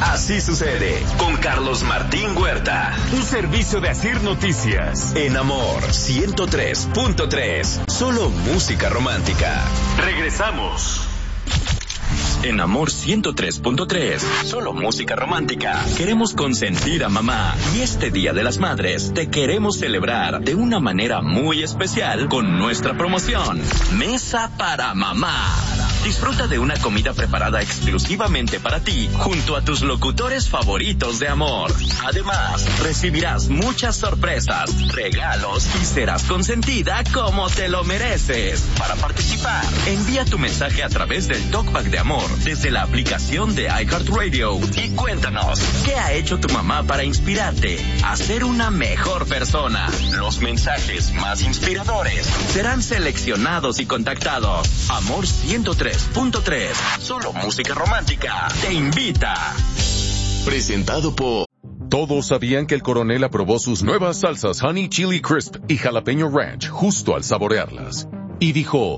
Así sucede con Carlos Martín Huerta. Un servicio de Asir Noticias. En Amor 103.3. Solo música romántica. Regresamos. En Amor 103.3, solo música romántica. Queremos consentir a mamá y este Día de las Madres te queremos celebrar de una manera muy especial con nuestra promoción Mesa para Mamá. Disfruta de una comida preparada exclusivamente para ti junto a tus locutores favoritos de Amor. Además, recibirás muchas sorpresas, regalos y serás consentida como te lo mereces. Para participar, envía tu mensaje a través del Talkback de Amor desde la aplicación de iHeartRadio y cuéntanos qué ha hecho tu mamá para inspirarte a ser una mejor persona. Los mensajes más inspiradores serán seleccionados y contactados. Amor 103.3, solo música romántica, te invita. Presentado por... Todos sabían que el coronel aprobó sus nuevas salsas Honey Chili Crisp y Jalapeño Ranch justo al saborearlas. Y dijo...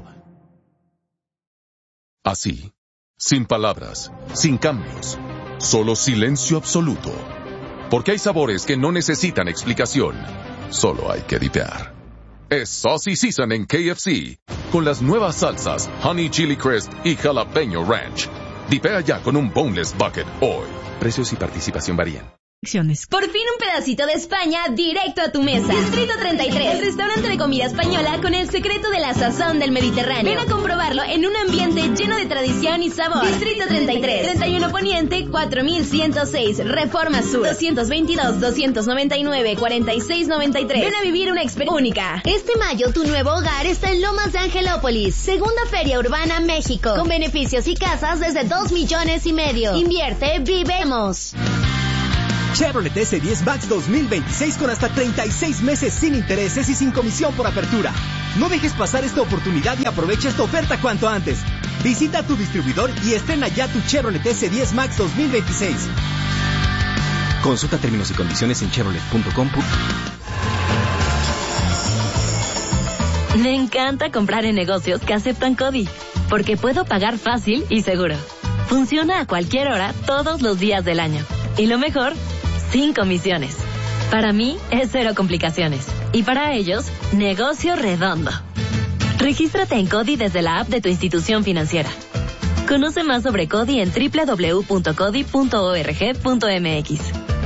así. Sin palabras, sin cambios, solo silencio absoluto. Porque hay sabores que no necesitan explicación, solo hay que dipear. Es Saucy Season en KFC, con las nuevas salsas Honey Chili Crisp y Jalapeño Ranch. Dipea ya con un Boneless Bucket hoy. Precios y participación varían. Por fin un pedacito de España directo a tu mesa. Distrito 33, el restaurante de comida española con el secreto de la sazón del Mediterráneo. Ven a comprobarlo en un ambiente lleno de tradición y sabor. Distrito 33, 31 Poniente, 4106, Reforma Sur, 222-299-4693. Ven a vivir una experiencia única. Este mayo tu nuevo hogar está en Lomas de Angelópolis, segunda Feria Urbana México, con beneficios y casas desde 2,5 millones. Invierte, vivemos. Chevrolet S10 Max 2026 con hasta 36 meses sin intereses y sin comisión por apertura. No dejes pasar esta oportunidad y aprovecha esta oferta cuanto antes. Visita tu distribuidor y estrena ya tu Chevrolet S10 Max 2026. Consulta términos y condiciones en chevrolet.com. Me encanta comprar en negocios que aceptan CODI, porque puedo pagar fácil y seguro. Funciona a cualquier hora, todos los días del año. Y lo mejor, sin comisiones. Para mí es cero complicaciones. Y para ellos, negocio redondo. Regístrate en CODI desde la app de tu institución financiera. Conoce más sobre CODI en www.codi.org.mx.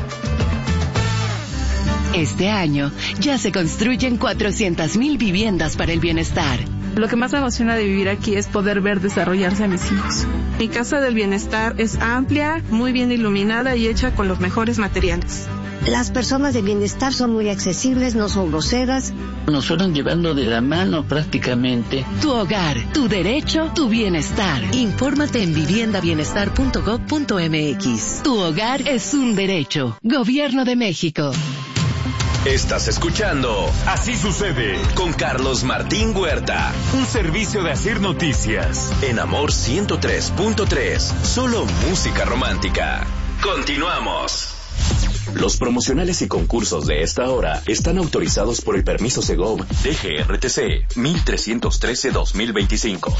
Este año ya se construyen 400,000 viviendas para el bienestar. Lo que más me emociona de vivir aquí es poder ver desarrollarse a mis hijos. Mi casa del bienestar es amplia, muy bien iluminada y hecha con los mejores materiales. Las personas de bienestar son muy accesibles, no son groseras. Nos fueron llevando de la mano prácticamente. Tu hogar, tu derecho, tu bienestar. Infórmate en viviendabienestar.gov.mx. Tu hogar es un derecho. Gobierno de México. Estás escuchando Así sucede con Carlos Martín Huerta. Un servicio de Asir Noticias. En Amor 103.3, solo música romántica. Continuamos. Los promocionales y concursos de esta hora están autorizados por el permiso Segov DGRTC 1313-2025.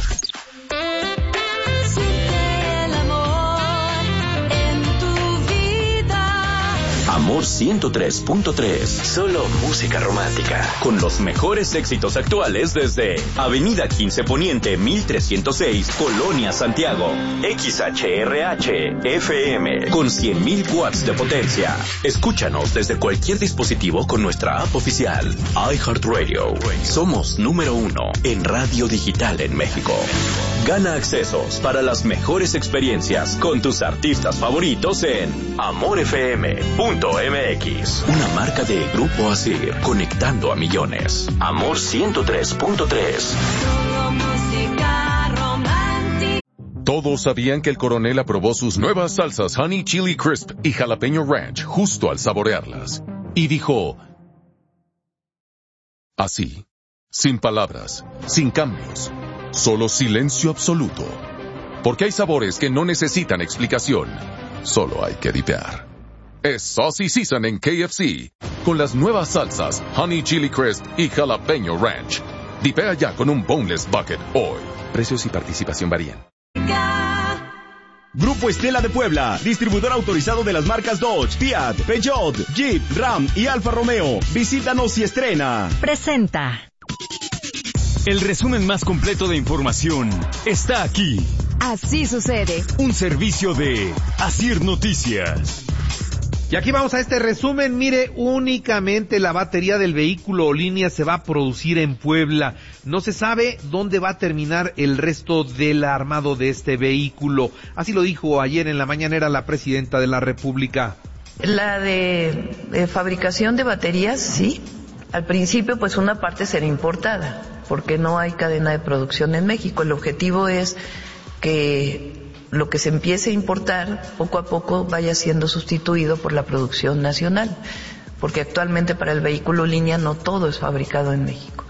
Amor 103.3, solo música romántica, con los mejores éxitos actuales desde Avenida 15 Poniente 1306, Colonia Santiago, XHRH FM, con 100,000 watts de potencia. Escúchanos desde cualquier dispositivo con nuestra app oficial, iHeartRadio. Somos número 1 en radio digital en México. Gana accesos para las mejores experiencias con tus artistas favoritos en amorfm.mx. Una marca de Grupo Asir, conectando a millones. Amor 103.3. Todos sabían que el coronel aprobó sus nuevas salsas Honey Chili Crisp y Jalapeño Ranch justo al saborearlas. Y dijo... así. Sin palabras, sin cambios, solo silencio absoluto. Porque hay sabores que no necesitan explicación, solo hay que dipear. Es Saucy Season en KFC, con las nuevas salsas Honey Chili Crisp y Jalapeño Ranch. Dipea ya con un Boneless Bucket hoy. Precios y participación varían. Grupo Estela de Puebla, distribuidor autorizado de las marcas Dodge, Fiat, Peugeot, Jeep, Ram y Alfa Romeo. Visítanos y estrena. Presenta. El resumen más completo de información está aquí. Así sucede. Un servicio de Asir Noticias. Y aquí vamos a este resumen. Mire, únicamente la batería del vehículo o línea se va a producir en Puebla. No se sabe dónde va a terminar el resto del armado de este vehículo. Así lo dijo ayer en la mañanera la presidenta de la República. La de fabricación de baterías, sí. Al principio, pues una parte será importada, porque no hay cadena de producción en México. El objetivo es que lo que se empiece a importar poco a poco vaya siendo sustituido por la producción nacional, porque actualmente para el vehículo línea no todo es fabricado en México.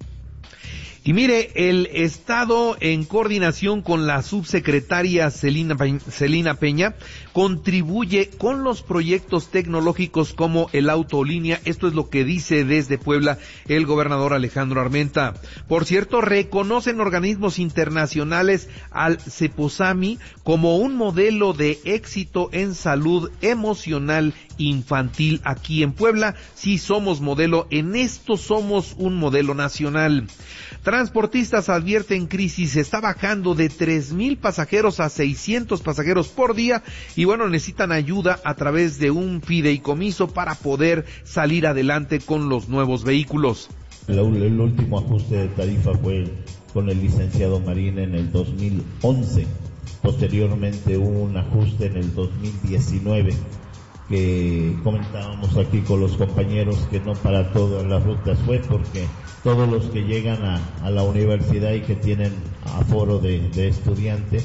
Y mire, el Estado, en coordinación con la subsecretaria Celina Peña, contribuye con los proyectos tecnológicos como el autolínea. Esto es lo que dice desde Puebla el gobernador Alejandro Armenta. Por cierto, reconocen organismos internacionales al CEPOSAMI como un modelo de éxito en salud emocional infantil aquí en Puebla. Sí somos modelo, en esto somos un modelo nacional. Transportistas advierten crisis, está bajando de 3,000 pasajeros a 600 pasajeros por día y bueno, necesitan ayuda a través de un fideicomiso para poder salir adelante con los nuevos vehículos. El último ajuste de tarifa fue con el licenciado Marín en el 2011, posteriormente hubo un ajuste en el 2019 que comentábamos aquí con los compañeros que no para todas las rutas fue porque todos los que llegan a la universidad y que tienen aforo de estudiante.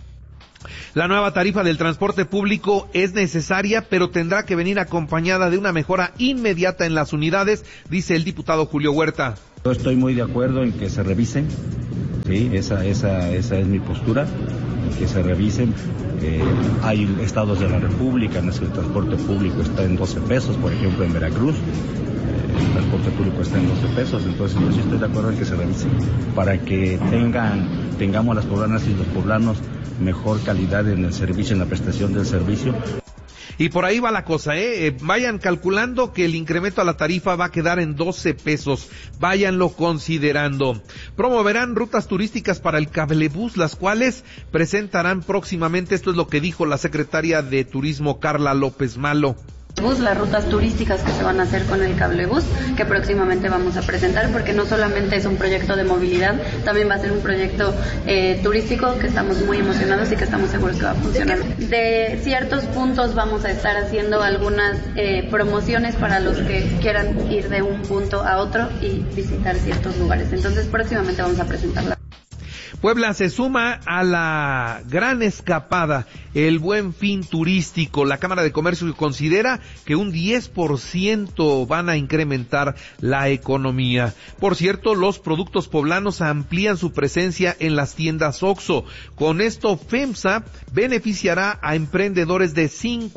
La nueva tarifa del transporte público es necesaria, pero tendrá que venir acompañada de una mejora inmediata en las unidades, dice el diputado Julio Huerta. Yo estoy muy de acuerdo en que se revisen, sí, esa es mi postura, que se revisen. Hay estados de la República en los que el transporte público está en 12 pesos, por ejemplo en Veracruz, el transporte público está en 12 pesos, entonces yo sí estoy de acuerdo en que se revisen, para que tengamos las poblanas y los poblanos mejor calidad en el servicio, en la prestación del servicio. Y por ahí va la cosa, vayan calculando que el incremento a la tarifa va a quedar en 12 pesos, váyanlo considerando. Promoverán rutas turísticas para el cablebús, las cuales presentarán próximamente, esto es lo que dijo la secretaria de Turismo Carla López Malo. Las rutas turísticas que se van a hacer con el cablebús, que próximamente vamos a presentar, porque no solamente es un proyecto de movilidad, también va a ser un proyecto turístico que estamos muy emocionados y que estamos seguros que va a funcionar. De ciertos puntos vamos a estar haciendo algunas promociones para los que quieran ir de un punto a otro y visitar ciertos lugares. Entonces próximamente vamos a presentarla. Puebla se suma a la gran escapada, el Buen Fin turístico. La Cámara de Comercio considera que un 10% van a incrementar la economía. Por cierto, los productos poblanos amplían su presencia en las tiendas OXXO. Con esto, FEMSA beneficiará a emprendedores de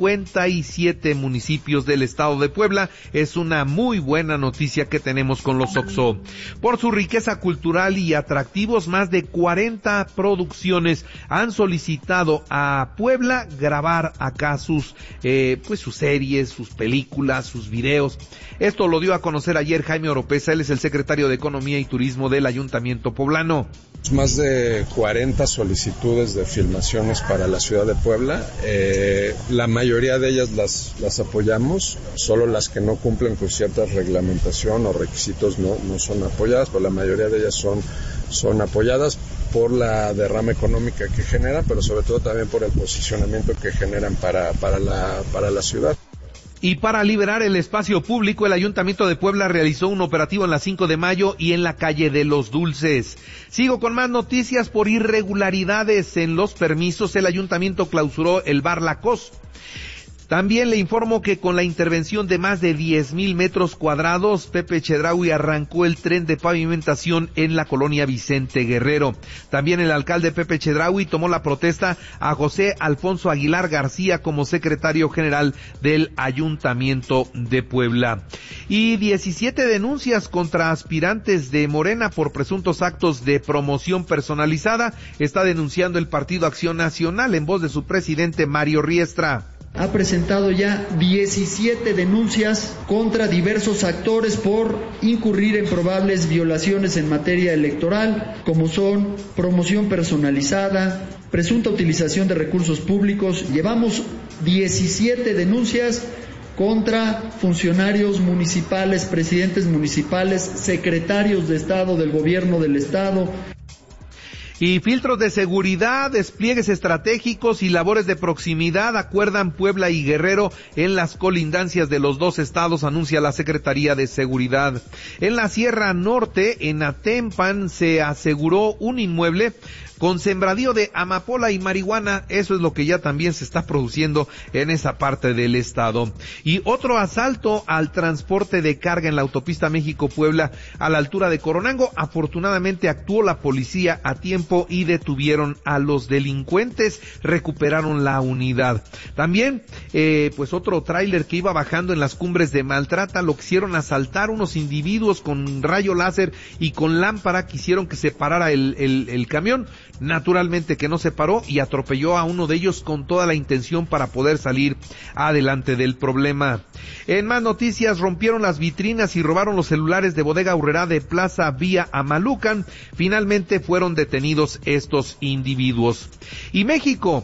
57 municipios del estado de Puebla. Es una muy buena noticia que tenemos con los OXXO. Por su riqueza cultural y atractivos, más de 40 producciones han solicitado a Puebla grabar acá sus series, sus películas, sus videos. Esto lo dio a conocer ayer Jaime Oropesa, él es el secretario de Economía y Turismo del Ayuntamiento poblano. Más de 40 solicitudes de filmaciones para la ciudad de Puebla. La mayoría de ellas las apoyamos, solo las que no cumplen con cierta reglamentación o requisitos no son apoyadas, pero la mayoría de ellas son apoyadas por la derrama económica que generan, pero sobre todo también por el posicionamiento que generan para la ciudad. Y para liberar el espacio público, el Ayuntamiento de Puebla realizó un operativo en la 5 de mayo y en la calle de los Dulces. Sigo con más noticias. Por irregularidades en los permisos, el Ayuntamiento clausuró el bar La Cos. También le informo que con la intervención de más de 10,000 metros cuadrados, Pepe Chedraui arrancó el tren de pavimentación en la colonia Vicente Guerrero. También el alcalde Pepe Chedraui tomó la protesta a José Alfonso Aguilar García como secretario general del Ayuntamiento de Puebla. Y 17 denuncias contra aspirantes de Morena por presuntos actos de promoción personalizada está denunciando el Partido Acción Nacional en voz de su presidente Mario Riestra. Ha presentado ya 17 denuncias contra diversos actores por incurrir en probables violaciones en materia electoral, como son promoción personalizada, presunta utilización de recursos públicos. Llevamos 17 denuncias contra funcionarios municipales, presidentes municipales, secretarios de Estado del gobierno del Estado. Y filtros de seguridad, despliegues estratégicos y labores de proximidad acuerdan Puebla y Guerrero en las colindancias de los dos estados, anuncia la Secretaría de Seguridad. En la Sierra Norte, en Atempan, se aseguró un inmueble con sembradío de amapola y marihuana. Eso es lo que ya también se está produciendo en esa parte del estado. Y otro asalto al transporte de carga en la autopista México-Puebla a la altura de Coronango. Afortunadamente actuó la policía a tiempo y detuvieron a los delincuentes, recuperaron la unidad. También, pues otro tráiler que iba bajando en las cumbres de Maltrata, lo quisieron asaltar unos individuos con rayo láser y con lámpara, quisieron que se parara el camión. Naturalmente que no se paró y atropelló a uno de ellos con toda la intención para poder salir adelante del problema. En más noticias, rompieron las vitrinas y robaron los celulares de Bodega Aurrerá de Plaza Vía Amalucan. Finalmente fueron detenidos estos individuos. Y México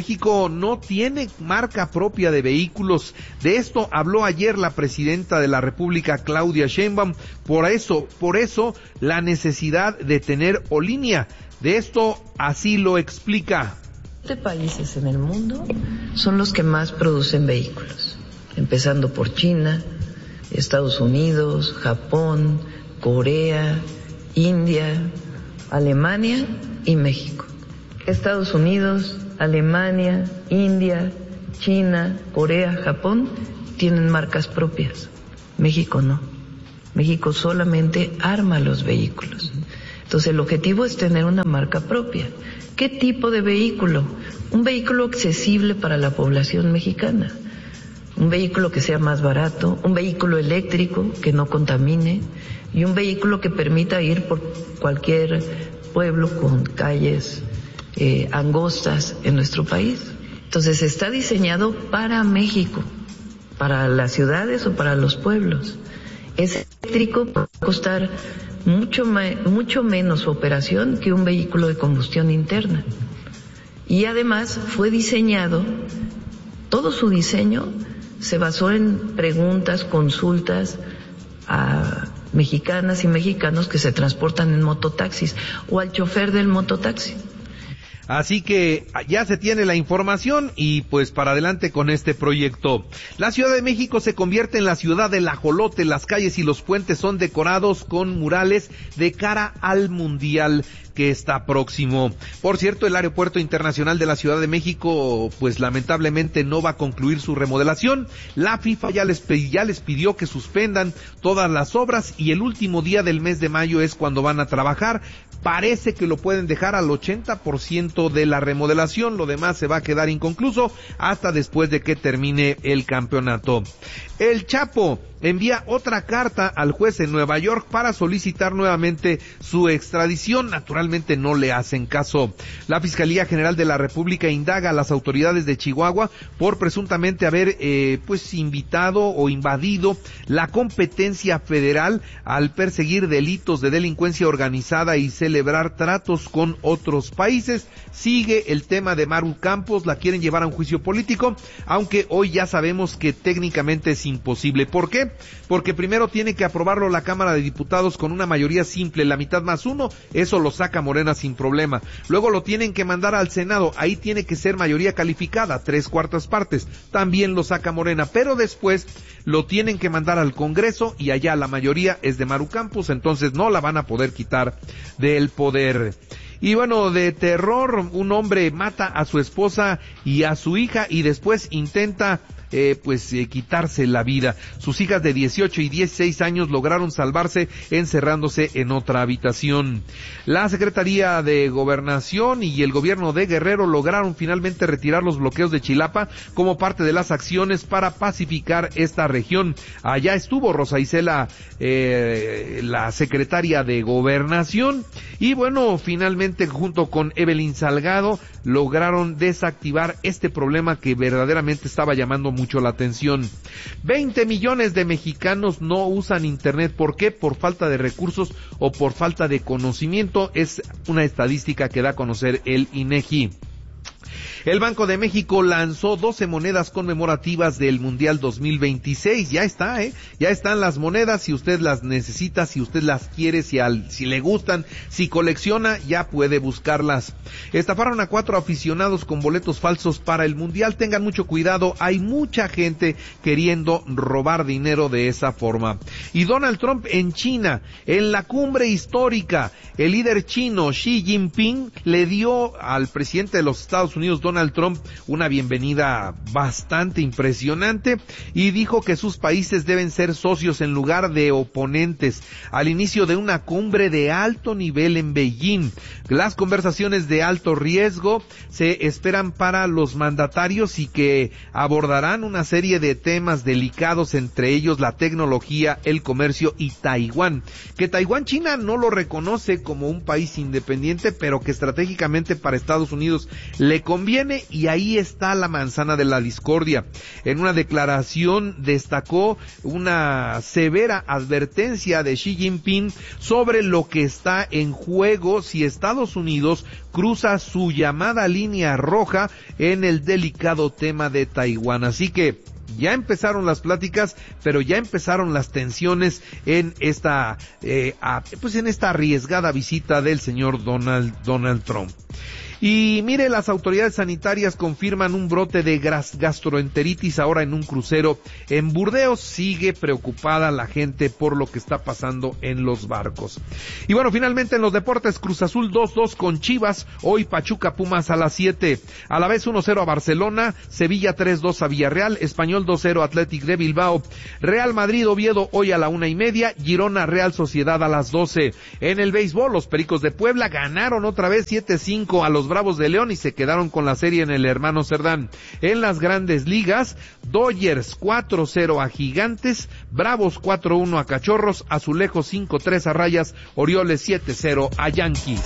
no tiene marca propia de vehículos. De esto habló ayer la presidenta de la República, Claudia Sheinbaum. Por eso, la necesidad de tener Olinia. De esto así lo explica. 7 países en el mundo son los que más producen vehículos, empezando por China, Estados Unidos, Japón, Corea, India, Alemania y México. Estados Unidos, Alemania, India, China, Corea, Japón tienen marcas propias. México no. México solamente arma los vehículos. Entonces el objetivo es tener una marca propia. ¿Qué tipo de vehículo? Un vehículo accesible para la población mexicana. Un vehículo que sea más barato, un vehículo eléctrico que no contamine y un vehículo que permita ir por cualquier pueblo con calles angostas en nuestro país. Entonces está diseñado para México, para las ciudades o para los pueblos. Es eléctrico, puede costar mucho menos su operación que un vehículo de combustión interna. Y además fue diseñado, todo su diseño se basó en preguntas, consultas a mexicanas y mexicanos que se transportan en mototaxis o al chofer del mototaxi. Así que ya se tiene la información y pues para adelante con este proyecto. La Ciudad de México se convierte en la ciudad del ajolote. Las calles y los puentes son decorados con murales de cara al Mundial que está próximo. Por cierto, el Aeropuerto Internacional de la Ciudad de México, pues lamentablemente no va a concluir su remodelación. La FIFA ya les pidió que suspendan todas las obras y el último día del mes de mayo es cuando van a trabajar. Parece que lo pueden dejar al 80% de la remodelación, lo demás se va a quedar inconcluso hasta después de que termine el campeonato. El Chapo envía otra carta al juez en Nueva York para solicitar nuevamente su extradición. Naturalmente no le hacen caso. La Fiscalía General de la República indaga a las autoridades de Chihuahua por presuntamente haber invitado o invadido la competencia federal al perseguir delitos de delincuencia organizada y celebrar tratos con otros países. Sigue el tema de Maru Campos, la quieren llevar a un juicio político, aunque hoy ya sabemos que técnicamente es imposible. ¿Por qué? Porque primero tiene que aprobarlo la Cámara de Diputados con una mayoría simple, la mitad más uno, eso lo saca Morena sin problema. Luego lo tienen que mandar al Senado, ahí tiene que ser mayoría calificada, 3/4 partes, también lo saca Morena, pero después lo tienen que mandar al Congreso y allá la mayoría es de Maru Campos, entonces no la van a poder quitar del poder. Y bueno, de terror, un hombre mata a su esposa y a su hija y después intenta quitarse la vida. Sus hijas de 18 y 16 años lograron salvarse encerrándose en otra habitación. La Secretaría de Gobernación y el gobierno de Guerrero lograron finalmente retirar los bloqueos de Chilapa como parte de las acciones para pacificar esta región. Allá estuvo Rosa Isela, la secretaria de Gobernación, y bueno, finalmente junto con Evelyn Salgado lograron desactivar este problema que verdaderamente estaba llamando mucho la atención. 20 millones de mexicanos no usan internet. ¿Por qué? Por falta de recursos o por falta de conocimiento. Es una estadística que da a conocer el INEGI. El Banco de México lanzó 12 monedas conmemorativas del Mundial 2026. Ya está, ya están las monedas. Si usted las necesita, si usted las quiere, si le gustan, si colecciona, ya puede buscarlas. Estafaron a 4 aficionados con boletos falsos para el Mundial. Tengan mucho cuidado, hay mucha gente queriendo robar dinero de esa forma. Y Donald Trump en China, en la cumbre histórica, el líder chino Xi Jinping le dio al presidente de los Estados Unidos, Donald Trump, una bienvenida bastante impresionante y dijo que sus países deben ser socios en lugar de oponentes al inicio de una cumbre de alto nivel en Beijing. Las conversaciones de alto riesgo se esperan para los mandatarios y que abordarán una serie de temas delicados, entre ellos la tecnología, el comercio y Taiwán. Que Taiwán, China no lo reconoce como un país independiente, pero que estratégicamente para Estados Unidos le conviene, y ahí está la manzana de la discordia. En una declaración destacó una severa advertencia de Xi Jinping sobre lo que está en juego si Estados Unidos cruza su llamada línea roja en el delicado tema de Taiwán. Así que ya empezaron las pláticas, pero ya empezaron las tensiones en esta en esta arriesgada visita del señor Donald Trump. Y mire, las autoridades sanitarias confirman un brote de gastroenteritis ahora en un crucero en Burdeos. Sigue preocupada la gente por lo que está pasando en los barcos. Y bueno, finalmente en los deportes, Cruz Azul 2-2 con Chivas, hoy Pachuca Pumas a las 7, a la vez 1-0 a Barcelona, Sevilla 3-2 a Villarreal, Español 2-0 Athletic de Bilbao, Real Madrid Oviedo hoy a la 1:30, Girona Real Sociedad a las 12. En el béisbol, los Pericos de Puebla ganaron otra vez 7-5 a los Bravos de León y se quedaron con la serie en el Hermano Cerdán. En las Grandes Ligas, Dodgers 4-0 a Gigantes, Bravos 4-1 a Cachorros, Azulejos 5-3 a Rayas, Orioles 7-0 a Yankees.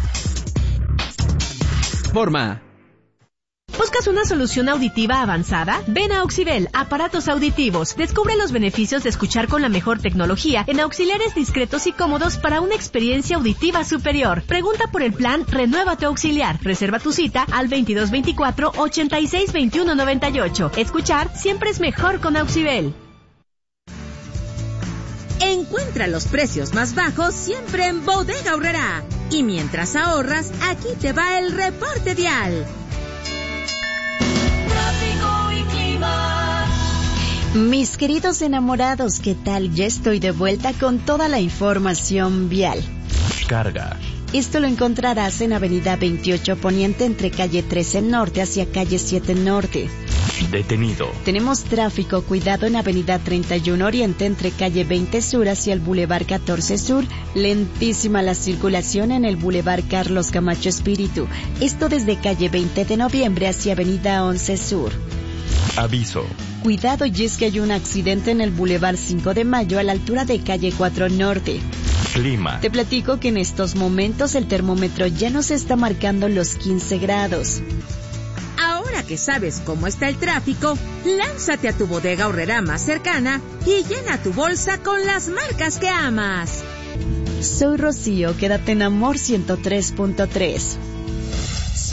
Forma. ¿Buscas una solución auditiva avanzada? Ven a Auxibel, aparatos auditivos. Descubre los beneficios de escuchar con la mejor tecnología en auxiliares discretos y cómodos para una experiencia auditiva superior. Pregunta por el plan Renueva tu Auxiliar. Reserva tu cita al 2224-862198. Escuchar siempre es mejor con Auxibel. Encuentra los precios más bajos siempre en Bodega Aurrerá. Y mientras ahorras, aquí te va el reporte vial. Mis queridos enamorados, ¿qué tal? Ya estoy de vuelta con toda la información vial. Carga. Esto lo encontrarás en Avenida 28 Poniente entre calle 13 Norte hacia calle 7 Norte. Detenido. Tenemos tráfico, cuidado en Avenida 31 Oriente entre calle 20 Sur hacia el Boulevard 14 Sur. Lentísima la circulación en el Boulevard Carlos Camacho Espíritu. Esto desde calle 20 de Noviembre hacia Avenida 11 Sur. Aviso. Cuidado, y es que hay un accidente en el Boulevard 5 de Mayo a la altura de calle 4 Norte. Clima. Te platico que en estos momentos el termómetro ya nos está marcando los 15 grados. Ahora que sabes cómo está el tráfico, lánzate a tu Bodega Aurrerá más cercana y llena tu bolsa con las marcas que amas. Soy Rocío, quédate en Amor 103.3. Solo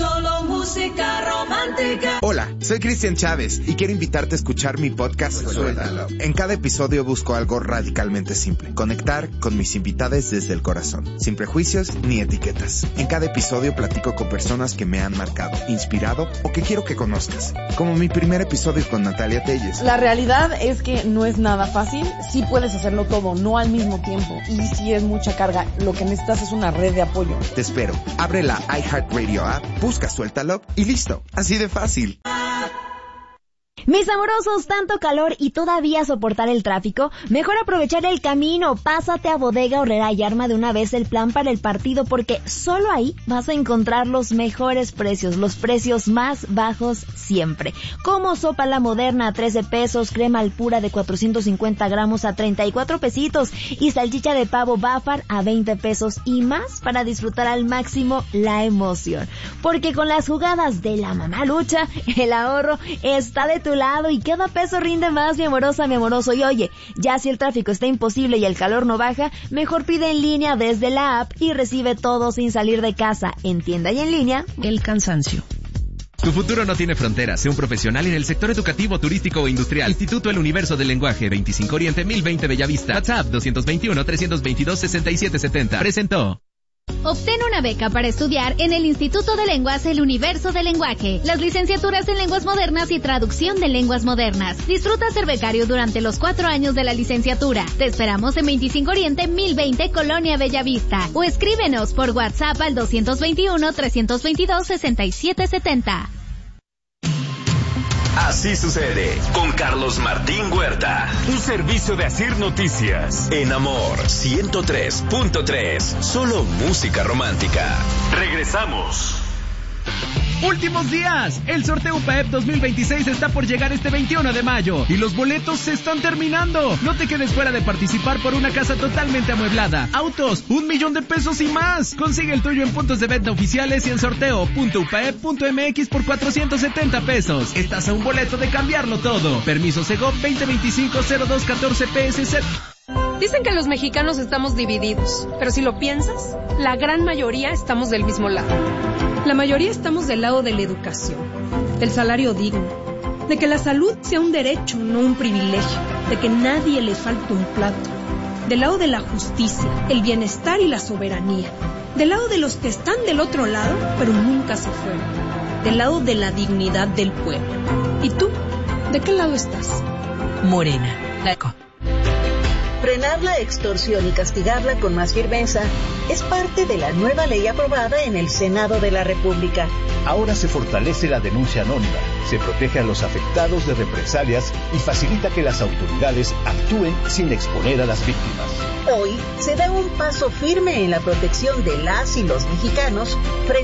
música romántica. Hola, soy Cristian Chávez y quiero invitarte a escuchar mi podcast Suéltalo. En cada episodio busco algo radicalmente simple: conectar con mis invitados desde el corazón, sin prejuicios ni etiquetas. En cada episodio platico con personas que me han marcado, inspirado o que quiero que conozcas, como mi primer episodio con Natalia Telles. La realidad es que no es nada fácil. Sí puedes hacerlo todo, no al mismo tiempo, y sí es mucha carga. Lo que necesitas es una red de apoyo. Te espero. Abre la iHeartRadio app, busca Suéltalo y listo. Así de fácil. Mis amorosos, tanto calor y todavía soportar el tráfico, mejor aprovechar el camino. Pásate a Bodega Aurrerá y arma de una vez el plan para el partido, porque solo ahí vas a encontrar los mejores precios, los precios más bajos siempre. Como sopa la moderna a 13 pesos, crema al pura de 450 gramos a 34 pesitos y salchicha de pavo Bafar a 20 pesos y más para disfrutar al máximo la emoción. Porque con las jugadas de la mamá lucha, el ahorro está de tu lado y cada peso rinde más, mi amorosa, mi amoroso. Y oye, ya si el tráfico está imposible y el calor no baja, mejor pide en línea desde la app y recibe todo sin salir de casa, en tienda y en línea. El cansancio. Tu futuro no tiene fronteras. Sé un profesional en el sector educativo, turístico o industrial. Instituto El Universo del Lenguaje, 25 Oriente, 1020 Bellavista. WhatsApp 221-322-6770. Presentó. Obtén una beca para estudiar en el Instituto de Lenguas El Universo del Lenguaje. Las licenciaturas en Lenguas Modernas y Traducción de Lenguas Modernas. Disfruta ser becario durante los 4 años de la licenciatura. Te esperamos en 25 Oriente, 1020 Colonia Bellavista. O escríbenos por WhatsApp al 221-322-6770. Así sucede con Carlos Martín Huerta. Un servicio de Asir Noticias. En Amor 103.3. Solo música romántica. Regresamos. Últimos días. El sorteo UPAEP 2026 está por llegar este 21 de mayo y los boletos se están terminando. No te quedes fuera de participar por una casa totalmente amueblada, autos, 1 millón de pesos y más. Consigue el tuyo en puntos de venta oficiales y en sorteo.upaep.mx por 470 pesos. Estás a un boleto de cambiarlo todo. Permiso Segov 2025-0214 PSC. Dicen que los mexicanos estamos divididos, pero si lo piensas, la gran mayoría estamos del mismo lado. La mayoría estamos del lado de la educación, del salario digno, de que la salud sea un derecho, no un privilegio, de que nadie le falte un plato, del lado de la justicia, el bienestar y la soberanía, del lado de los que están del otro lado, pero nunca se fueron, del lado de la dignidad del pueblo. ¿Y tú? ¿De qué lado estás? Morena, Laco. Frenar la extorsión y castigarla con más firmeza es parte de la nueva ley aprobada en el Senado de la República. Ahora se fortalece la denuncia anónima, se protege a los afectados de represalias y facilita que las autoridades actúen sin exponer a las víctimas. Hoy se da un paso firme en la protección de las y los mexicanos frente